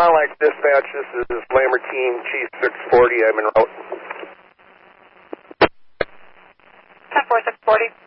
Lights Dispatch. This is Lamartine, Chief 640. I'm en route. 10-4, 640.